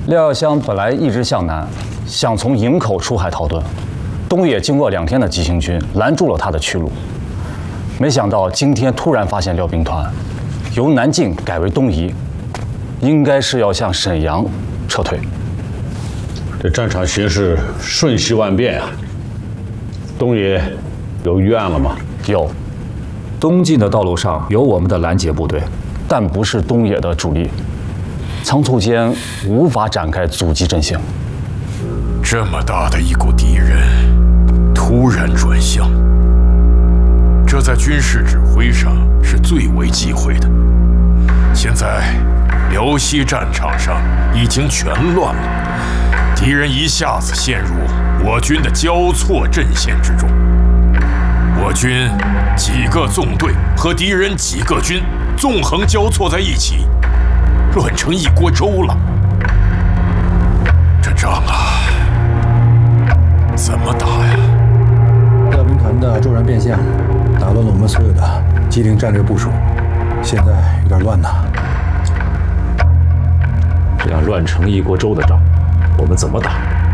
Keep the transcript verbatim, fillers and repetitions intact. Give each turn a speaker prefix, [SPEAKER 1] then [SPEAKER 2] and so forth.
[SPEAKER 1] 廖耀湘本来一直向南，想从营口出海逃遁，东野经过两天的急行军拦住了他的去路。没想到今天突然发现廖兵团由南进改为东移，应该是要向沈阳撤退。
[SPEAKER 2] 这战场形势瞬息万变啊！东野有预案了吗？
[SPEAKER 1] 有，东进的道路上有我们的拦截部队，但不是东野的主力。 仓促间无法展开阻击阵线。
[SPEAKER 3] 这么大的一股敌人突然转向，这在军事指挥上是最为忌讳的。现在辽西战场上已经全乱了，敌人一下子陷入我军的交错阵线之中。我军几个纵队和敌人几个军纵横交错在一起。 乱成一锅粥了，这仗啊，怎么打呀？
[SPEAKER 4] 廖兵团的骤然变向，打乱了我们所有的既定战略部署，现在有点乱呐。
[SPEAKER 5] 这样乱成一锅粥的仗，我们怎么打？